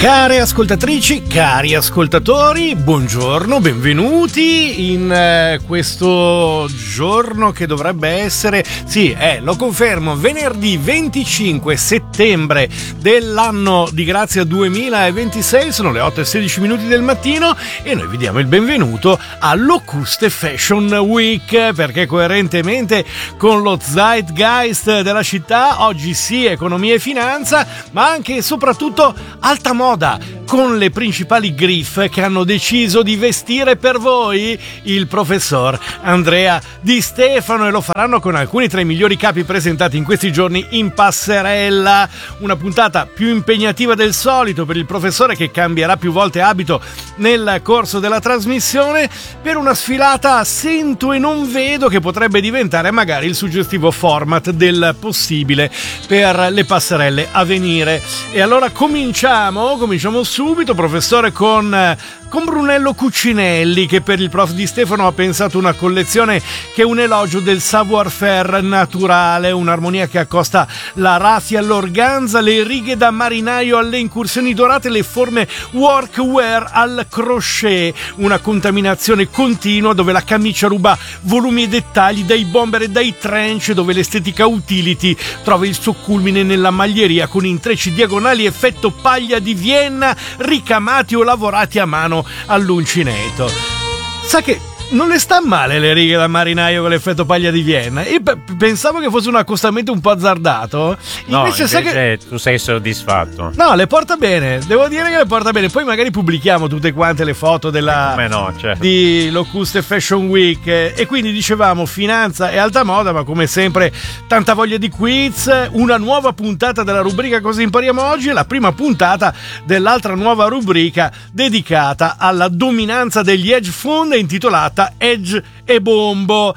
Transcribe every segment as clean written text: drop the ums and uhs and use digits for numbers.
Care ascoltatrici, cari ascoltatori, buongiorno, benvenuti in questo giorno che dovrebbe essere, lo confermo, venerdì 25 settembre dell'anno di grazia 2026, sono le 8:16 del mattino e noi vi diamo il benvenuto a Locuste Fashion Week, perché coerentemente con lo zeitgeist della città, oggi sì economia e finanza, ma anche e soprattutto alta moda, con le principali griff che hanno deciso di vestire per voi il professor Andrea Di Stefano, e lo faranno con alcuni tra i migliori capi presentati in questi giorni in passerella. Una puntata più impegnativa del solito per il professore, che cambierà più volte abito nel corso della trasmissione, per una sfilata sento e non vedo che potrebbe diventare magari il suggestivo format del possibile per le passerelle a venire. E allora cominciamo subito, professore, con Brunello Cucinelli, che per il prof Di Stefano ha pensato una collezione che è un elogio del savoir-faire naturale, un'armonia che accosta la raffia all'organza, le righe da marinaio alle incursioni dorate, le forme workwear al crochet, una contaminazione continua dove la camicia ruba volumi e dettagli dai bomber e dai trench, dove l'estetica utility trova il suo culmine nella maglieria con intrecci diagonali effetto paglia di Vienna, ricamati o lavorati a mano all'uncinetto. Sa che non le sta male le righe da marinaio con l'effetto paglia di Vienna. Io pensavo che fosse un accostamento un po' azzardato. Invece sai che tu sei soddisfatto. No, le porta bene. Devo dire che le porta bene. Poi magari pubblichiamo tutte quante le foto di Locuste Fashion Week. E quindi dicevamo finanza e alta moda, ma come sempre tanta voglia di quiz. Una nuova puntata della rubrica Cosa impariamo oggi, e la prima puntata dell'altra nuova rubrica dedicata alla dominanza degli hedge fund, intitolata Edge e Bombo.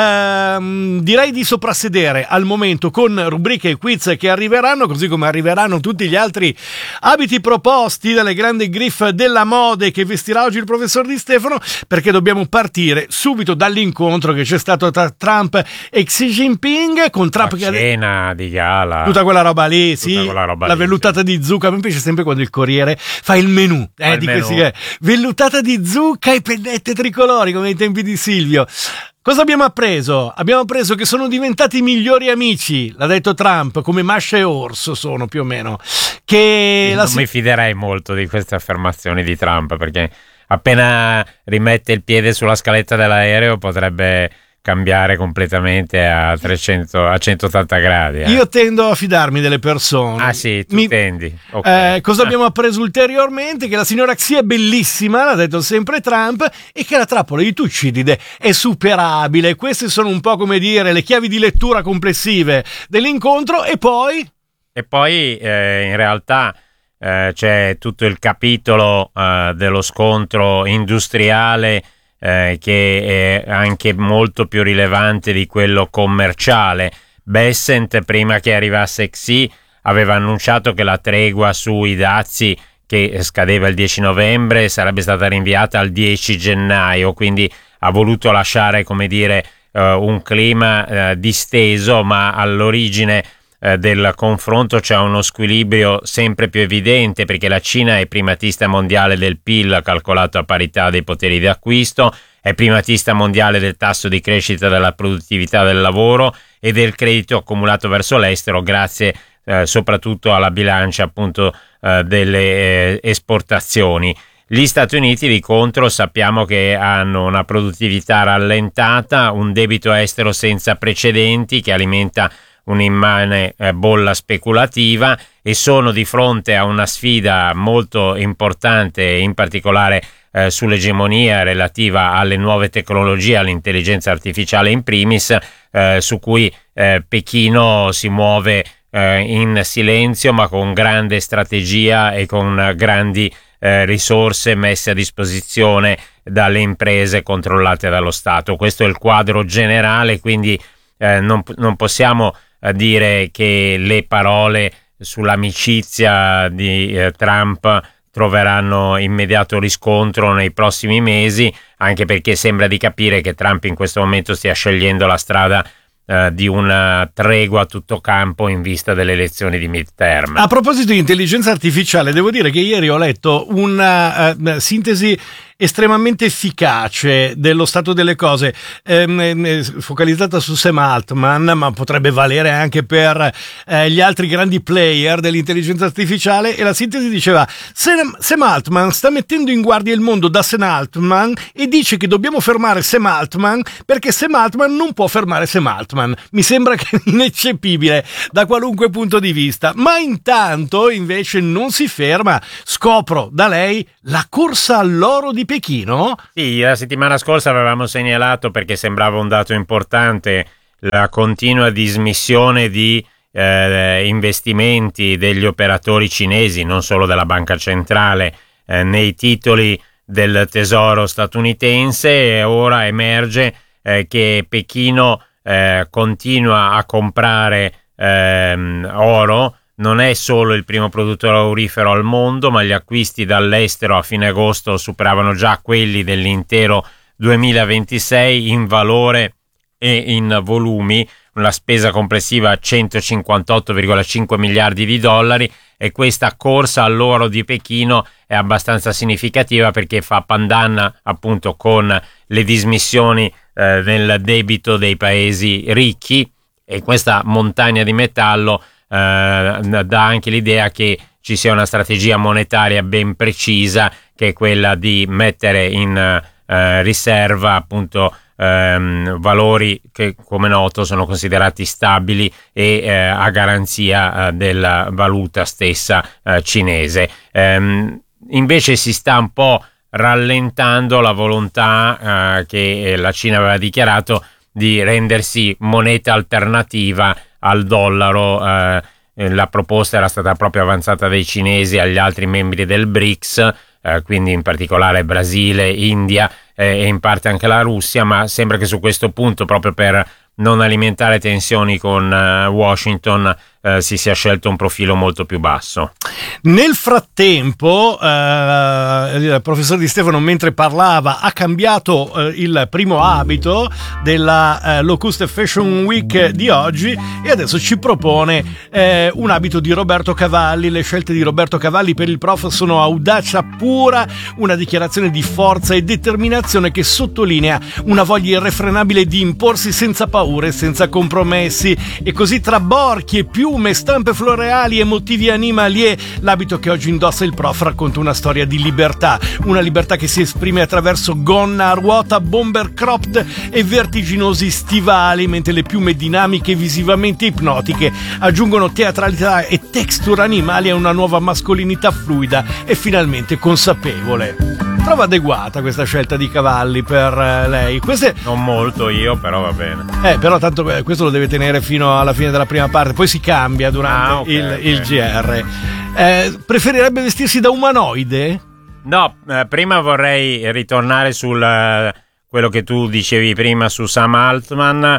Direi di soprassedere al momento con rubriche e quiz che arriveranno, così come arriveranno tutti gli altri abiti proposti dalle grandi griff della mode che vestirà oggi il professor Di Stefano, perché dobbiamo partire subito dall'incontro che c'è stato tra Trump e Xi Jinping, con Trump che cena di gala, tutta quella roba lì, la vellutata di zucca. Mi piace sempre quando il Corriere fa il menù di questi, vellutata di zucca e pennette tricolori come ai tempi di Silvio. Cosa abbiamo appreso? Abbiamo appreso che sono diventati migliori amici, l'ha detto Trump, come Mascia e Orso sono più o meno. Non mi fiderei molto di queste affermazioni di Trump, perché appena rimette il piede sulla scaletta dell'aereo potrebbe cambiare completamente a 180 gradi. Io tendo a fidarmi delle persone. Ah sì, tu tendi. Okay. Cosa abbiamo appreso ulteriormente? Che la signora Xi è bellissima, l'ha detto sempre Trump, e che la trappola di Tucidide è superabile. Queste sono un po', come dire, le chiavi di lettura complessive dell'incontro. E poi in realtà c'è tutto il capitolo dello scontro industriale, che è anche molto più rilevante di quello commerciale. Bessent, prima che arrivasse Xi, aveva annunciato che la tregua sui dazi, che scadeva il 10 novembre, sarebbe stata rinviata al 10 gennaio, quindi ha voluto lasciare, come dire, un clima disteso, ma all'origine del confronto c'è uno squilibrio sempre più evidente, perché la Cina è primatista mondiale del PIL calcolato a parità dei poteri di acquisto, è primatista mondiale del tasso di crescita della produttività del lavoro e del credito accumulato verso l'estero, grazie soprattutto alla bilancia appunto delle esportazioni. Gli Stati Uniti, di contro, sappiamo che hanno una produttività rallentata, un debito estero senza precedenti che alimenta un'immane bolla speculativa, e sono di fronte a una sfida molto importante, in particolare sull'egemonia relativa alle nuove tecnologie, all'intelligenza artificiale in primis, su cui Pechino si muove in silenzio ma con grande strategia e con grandi risorse messe a disposizione dalle imprese controllate dallo Stato. Questo è il quadro generale, quindi non possiamo dire che le parole sull'amicizia di Trump troveranno immediato riscontro nei prossimi mesi, anche perché sembra di capire che Trump in questo momento stia scegliendo la strada di una tregua a tutto campo in vista delle elezioni di midterm. A proposito di intelligenza artificiale, devo dire che ieri ho letto una sintesi estremamente efficace dello stato delle cose, focalizzata su Sam Altman, ma potrebbe valere anche per gli altri grandi player dell'intelligenza artificiale, e la sintesi diceva: Sam Altman sta mettendo in guardia il mondo da Sam Altman e dice che dobbiamo fermare Sam Altman perché Sam Altman non può fermare Sam Altman. Mi sembra che è ineccepibile da qualunque punto di vista, ma intanto invece non si ferma. Scopro da lei la corsa all'oro di Pechino? Sì, la settimana scorsa avevamo segnalato, perché sembrava un dato importante, la continua dismissione di investimenti degli operatori cinesi, non solo della banca centrale, nei titoli del tesoro statunitense, e ora emerge che Pechino continua a comprare oro. Non è solo il primo produttore aurifero al mondo, ma gli acquisti dall'estero a fine agosto superavano già quelli dell'intero 2026 in valore e in volumi, una spesa complessiva 158,5 miliardi di dollari, e questa corsa all'oro di Pechino è abbastanza significativa perché fa pandanna appunto con le dismissioni nel debito dei paesi ricchi, e questa montagna di metallo dà anche l'idea che ci sia una strategia monetaria ben precisa, che è quella di mettere in riserva appunto valori che, come noto, sono considerati stabili e a garanzia della valuta stessa cinese. Invece si sta un po' rallentando la volontà che la Cina aveva dichiarato di rendersi moneta alternativa al dollaro. La proposta era stata proprio avanzata dai cinesi agli altri membri del BRICS, quindi in particolare Brasile, India e in parte anche la Russia, ma sembra che su questo punto, proprio per non alimentare tensioni con Washington, si sia scelto un profilo molto più basso. Nel frattempo il professor Di Stefano, mentre parlava, ha cambiato il primo abito della Locuste Fashion Week di oggi, e adesso ci propone un abito di Roberto Cavalli. Le scelte di Roberto Cavalli per il prof sono audacia pura, una dichiarazione di forza e determinazione che sottolinea una voglia irrefrenabile di imporsi senza paure e senza compromessi. E così, tra borchi e piume, stampe floreali e motivi animalier, l'abito che oggi indossa il prof racconta una storia di libertà, una libertà che si esprime attraverso gonna a ruota, bomber cropped e vertiginosi stivali, mentre le piume dinamiche e visivamente ipnotiche aggiungono teatralità e texture animali a una nuova mascolinità fluida e finalmente consapevole. Trova adeguata questa scelta di Cavalli per lei? Non molto io, però va bene. Però tanto questo lo deve tenere fino alla fine della prima parte, poi si cambia durante il GR. Preferirebbe vestirsi da umanoide? No, prima vorrei ritornare sul quello che tu dicevi prima su Sam Altman.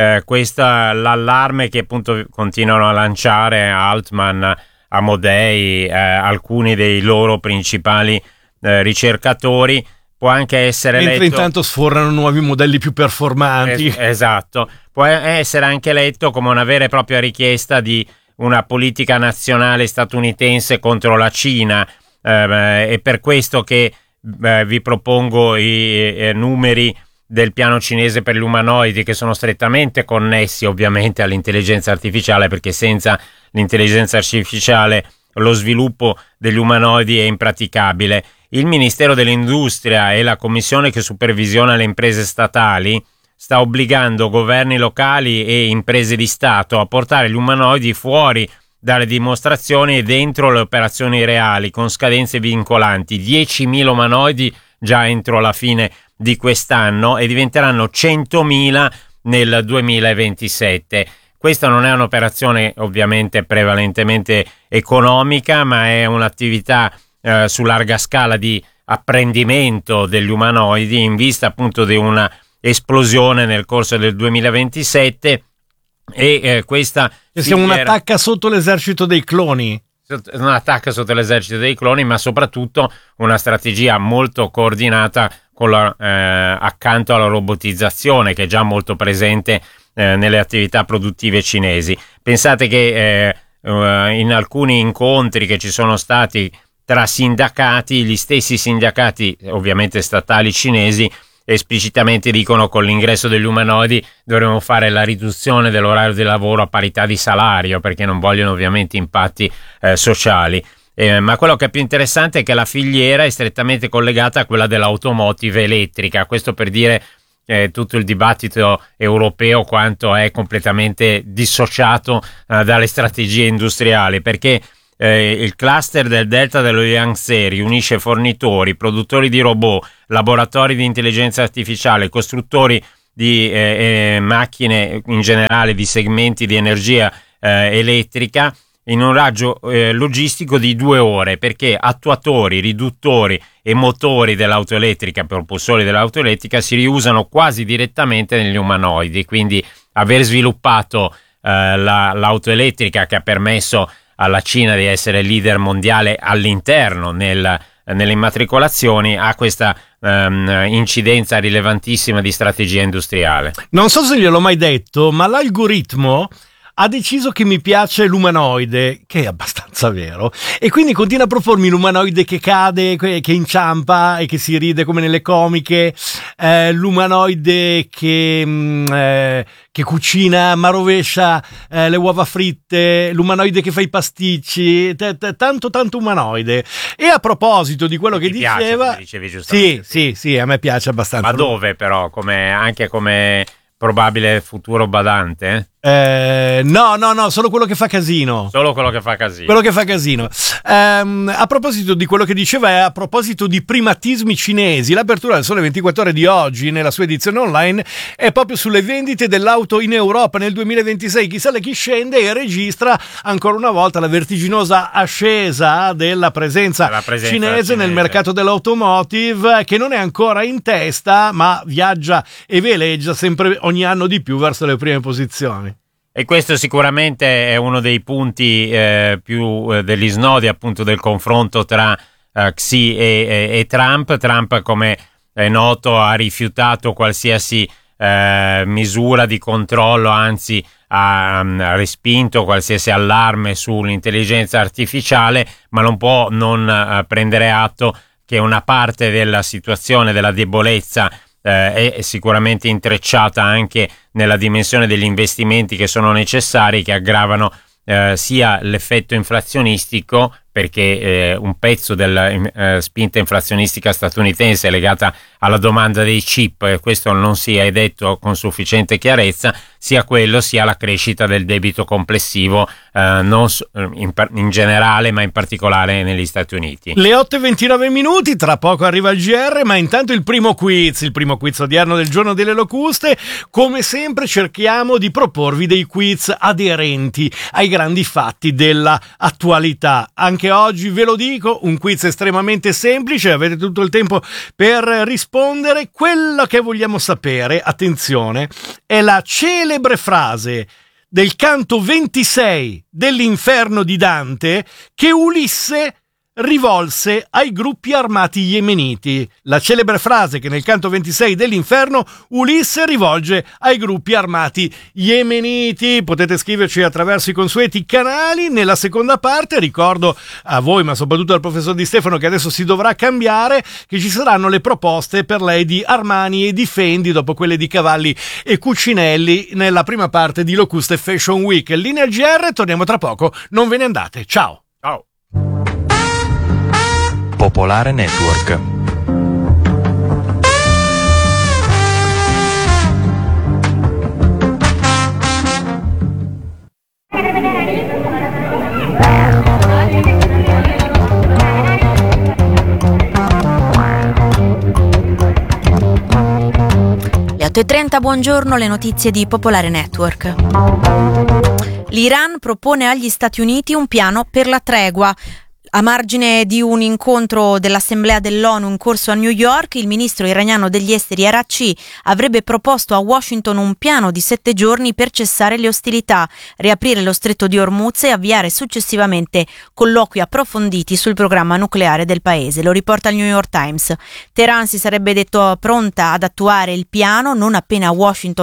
L'allarme che appunto continuano a lanciare Altman, Amodei, alcuni dei loro principali ricercatori, può anche essere mentre intanto sforrano nuovi modelli più performanti. Esatto, può essere anche letto come una vera e propria richiesta di una politica nazionale statunitense contro la Cina, è per questo che vi propongo i numeri del piano cinese per gli umanoidi, che sono strettamente connessi ovviamente all'intelligenza artificiale, perché senza l'intelligenza artificiale lo sviluppo degli umanoidi è impraticabile. Il Ministero dell'Industria e la Commissione che supervisiona le imprese statali sta obbligando governi locali e imprese di Stato a portare gli umanoidi fuori dalle dimostrazioni e dentro le operazioni reali, con scadenze vincolanti. 10.000 umanoidi già entro la fine di quest'anno e diventeranno 100.000 nel 2027. Questa non è un'operazione ovviamente prevalentemente economica, ma è un'attività su larga scala di apprendimento degli umanoidi in vista appunto di una esplosione nel corso del 2027, e questa siamo un'attacca sotto l'esercito dei cloni. Un'attacca sotto l'esercito dei cloni, ma soprattutto una strategia molto coordinata con accanto alla robotizzazione, che è già molto presente nelle attività produttive cinesi. Pensate che in alcuni incontri che ci sono stati tra sindacati, gli stessi sindacati ovviamente statali cinesi esplicitamente dicono: con l'ingresso degli umanoidi dovremo fare la riduzione dell'orario di lavoro a parità di salario, perché non vogliono ovviamente impatti sociali. Ma quello che è più interessante è che la filiera è strettamente collegata a quella dell'automotive elettrica. Questo per dire tutto il dibattito europeo quanto è completamente dissociato dalle strategie industriali, perché il cluster del delta dello Yangtze riunisce fornitori, produttori di robot, laboratori di intelligenza artificiale, costruttori di macchine in generale, di segmenti di energia elettrica, in un raggio logistico di 2 ore, perché attuatori, riduttori e motori dell'auto elettrica, propulsori dell'auto elettrica si riusano quasi direttamente negli umanoidi. Quindi aver sviluppato l'auto elettrica, che ha permesso alla Cina di essere leader mondiale all'interno nelle immatricolazioni, ha questa incidenza rilevantissima di strategia industriale. Non so se gliel'ho mai detto, ma l'algoritmo ha deciso che mi piace l'umanoide, che è abbastanza vero, e quindi continua a propormi l'umanoide che cade, che inciampa e che si ride come nelle comiche, l'umanoide che cucina ma rovescia le uova fritte, l'umanoide che fa i pasticci, tanto umanoide. E a proposito di quello che diceva, piace, dicevi giustamente. Sì, a me piace abbastanza. Ma dove però? Anche come probabile futuro badante? No, solo quello che fa casino. Solo quello che fa casino. Quello che fa casino. A proposito di quello che diceva, e a proposito di primatismi cinesi, l'apertura del Sole 24 Ore di oggi, nella sua edizione online, è proprio sulle vendite dell'auto in Europa nel 2026. Chi sale, chi scende, e registra ancora una volta la vertiginosa ascesa della presenza cinese nel mercato dell'automotive, che non è ancora in testa, ma viaggia e veleggia sempre ogni anno di più verso le prime posizioni. E questo sicuramente è uno dei punti più degli snodi, appunto, del confronto tra Xi e Trump. Trump, come è noto, ha rifiutato qualsiasi misura di controllo, anzi ha respinto qualsiasi allarme sull'intelligenza artificiale, ma non può non prendere atto che una parte della situazione, della debolezza, è sicuramente intrecciata anche nella dimensione degli investimenti che sono necessari, che aggravano sia l'effetto inflazionistico, perché un pezzo della spinta inflazionistica statunitense è legata alla domanda dei chip, e questo non si è detto con sufficiente chiarezza, sia quello sia la crescita del debito complessivo in generale, ma in particolare negli Stati Uniti. Le 8:29, tra poco arriva il GR, ma intanto il primo quiz odierno del giorno delle locuste. Come sempre cerchiamo di proporvi dei quiz aderenti ai grandi fatti della attualità. Anche oggi, ve lo dico, un quiz estremamente semplice, avete tutto il tempo per rispondere. Quello che vogliamo sapere, attenzione, è la celebre frase del canto 26 dell'Inferno di Dante che Ulisse rivolse ai gruppi armati yemeniti. La celebre frase che nel canto 26 dell'Inferno Ulisse rivolge ai gruppi armati yemeniti. Potete scriverci attraverso i consueti canali. Nella seconda parte ricordo a voi, ma soprattutto al professor Di Stefano, che adesso si dovrà cambiare, che ci saranno le proposte per lei di Armani e di Fendi dopo quelle di Cavalli e Cucinelli nella prima parte di Locuste Fashion Week. Linea GR, torniamo tra poco, non ve ne andate. Ciao. Ciao. Popolare Network. Le 8:30, buongiorno, le notizie di Popolare Network. L'Iran propone agli Stati Uniti un piano per la tregua. A margine di un incontro dell'Assemblea dell'ONU in corso a New York, il ministro iraniano degli esteri Araghchi avrebbe proposto a Washington un piano di 7 giorni per cessare le ostilità, riaprire lo stretto di Hormuz e avviare successivamente colloqui approfonditi sul programma nucleare del paese. Lo riporta il New York Times. Teheran si sarebbe detto pronta ad attuare il piano non appena Washington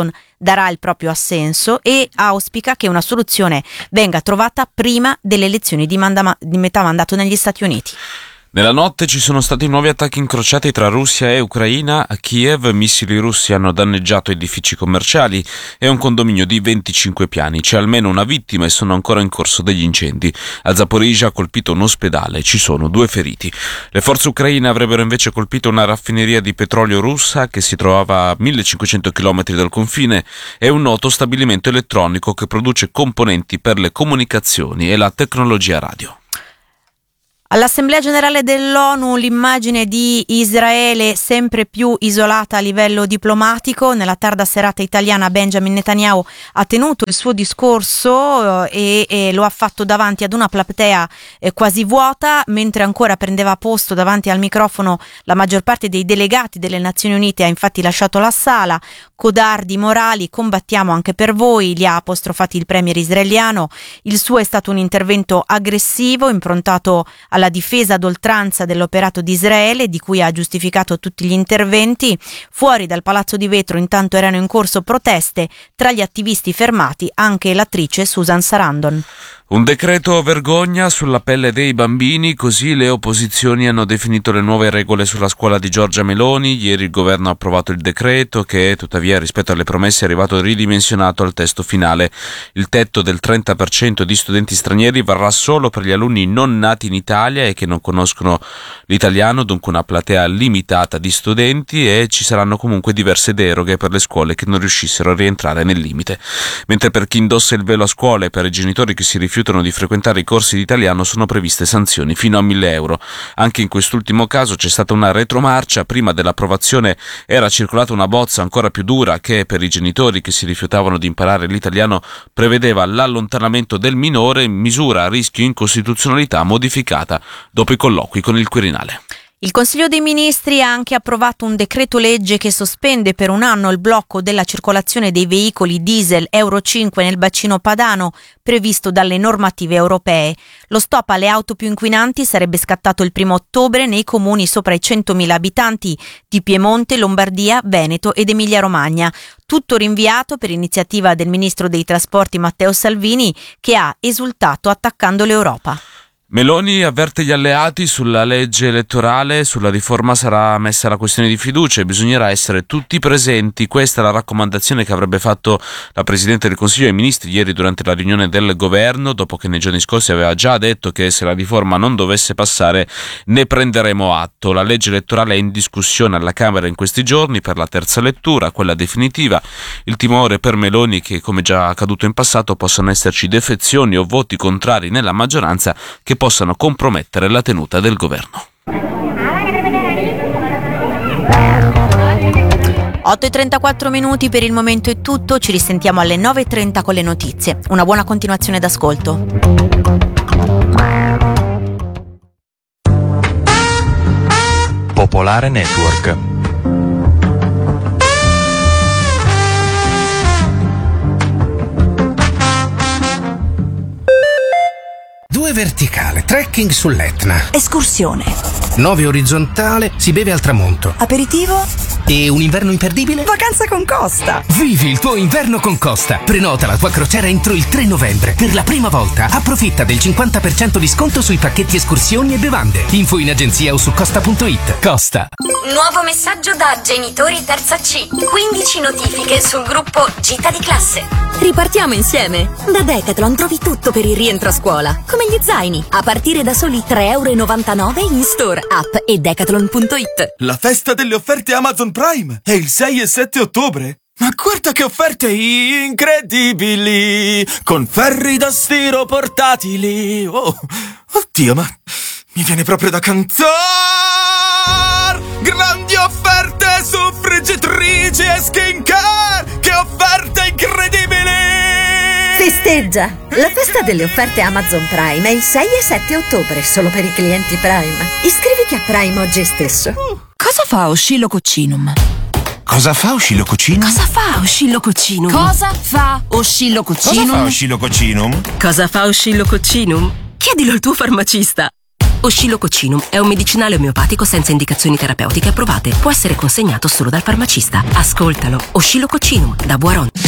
darà il proprio assenso e auspica che una soluzione venga trovata prima delle elezioni di metà mandato negli Stati Uniti. Nella notte ci sono stati nuovi attacchi incrociati tra Russia e Ucraina. A Kiev missili russi hanno danneggiato edifici commerciali e un condominio di 25 piani. C'è almeno una vittima e sono ancora in corso degli incendi. A Zaporizhzhia ha colpito un ospedale, ci sono 2 feriti. Le forze ucraine avrebbero invece colpito una raffineria di petrolio russa che si trovava a 1500 km dal confine e un noto stabilimento elettronico che produce componenti per le comunicazioni e la tecnologia radio. All'Assemblea Generale dell'ONU l'immagine di Israele sempre più isolata a livello diplomatico. Nella tarda serata italiana Benjamin Netanyahu ha tenuto il suo discorso e lo ha fatto davanti ad una platea quasi vuota, mentre ancora prendeva posto davanti al microfono la maggior parte dei delegati delle Nazioni Unite ha infatti lasciato la sala. Codardi morali, combattiamo anche per voi, li ha apostrofati il premier israeliano. Il suo è stato un intervento aggressivo improntato alla difesa ad oltranza dell'operato di Israele, di cui ha giustificato tutti gli interventi. Fuori dal Palazzo di Vetro intanto erano in corso proteste, tra gli attivisti fermati anche l'attrice Susan Sarandon. Un decreto vergogna sulla pelle dei bambini, così le opposizioni hanno definito le nuove regole sulla scuola di Giorgia Meloni. Ieri il governo ha approvato il decreto che, tuttavia, rispetto alle promesse è arrivato ridimensionato al testo finale. Il tetto del 30% di studenti stranieri varrà solo per gli alunni non nati in Italia e che non conoscono l'italiano, dunque una platea limitata di studenti, e ci saranno comunque diverse deroghe per le scuole che non riuscissero a rientrare nel limite. Mentre per chi indossa il velo a scuola e per i genitori che si rifiutano di frequentare i corsi di italiano sono previste sanzioni fino a 1.000 euro. Anche in quest'ultimo caso c'è stata una retromarcia. Prima dell'approvazione era circolata una bozza ancora più dura che per i genitori che si rifiutavano di imparare l'italiano prevedeva l'allontanamento del minore, misura a rischio incostituzionalità modificata dopo i colloqui con il Quirinale. Il Consiglio dei Ministri ha anche approvato un decreto legge che sospende per un anno il blocco della circolazione dei veicoli diesel Euro 5 nel bacino padano previsto dalle normative europee. Lo stop alle auto più inquinanti sarebbe scattato il 1° ottobre nei comuni sopra i 100.000 abitanti di Piemonte, Lombardia, Veneto ed Emilia-Romagna. Tutto rinviato per iniziativa del ministro dei trasporti Matteo Salvini, che ha esultato attaccando l'Europa. Meloni avverte gli alleati sulla legge elettorale. Sulla riforma sarà messa la questione di fiducia e bisognerà essere tutti presenti. Questa è la raccomandazione che avrebbe fatto la Presidente del Consiglio ai ministri ieri durante la riunione del governo, dopo che nei giorni scorsi aveva già detto che se la riforma non dovesse passare ne prenderemo atto. La legge elettorale è in discussione alla Camera in questi giorni per la terza lettura, quella definitiva. Il timore per Meloni è che, come già accaduto in passato, possano esserci defezioni o voti contrari nella maggioranza che possano compromettere la tenuta del governo. 8:34 per il momento è tutto, ci risentiamo alle 9:30 con le notizie. Una buona continuazione d'ascolto. Popolare Network. Verticale, trekking sull'Etna. Escursione. 9 orizzontale, si beve al tramonto. Aperitivo. E un inverno imperdibile? Vacanza con Costa. Vivi il tuo inverno con Costa. Prenota la tua crociera entro il 3 novembre. Per la prima volta approfitta del 50% di sconto sui pacchetti escursioni e bevande. Info in agenzia o su costa.it. Costa. Nuovo messaggio da genitori terza C. 15 notifiche sul gruppo Gita di classe. Ripartiamo insieme. Da Decathlon trovi tutto per il rientro a scuola, come gli zaini, a partire da soli €3,99 in store, app e decathlon.it. La festa delle offerte Amazon Prime è il 6 e 7 ottobre. Ma guarda che offerte incredibili! Con ferri da stiro portatili. Oh, oddio, ma mi viene proprio da cantare! Grandi offerte su friggitrici e skincare! Che offerte incredibili! Festeggia! La festa delle offerte Amazon Prime è il 6 e 7 ottobre, solo per i clienti Prime. Iscriviti a Prime oggi stesso. Cosa fa Oscillococcinum? Cosa fa Oscillococcinum? Cosa fa Oscillococcinum? Cosa fa Oscillococcinum? Cosa fa Oscillococcinum? Chiedilo al tuo farmacista. Oscillococcinum è un medicinale omeopatico senza indicazioni terapeutiche approvate. Può essere consegnato solo dal farmacista. Ascoltalo. Oscillococcinum da Boiron.